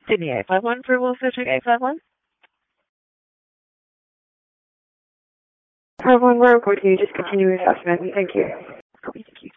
Sydney 851 for Wolford 851. 51 Royal Court, can you just continue with assessment? Thank you. Thank you.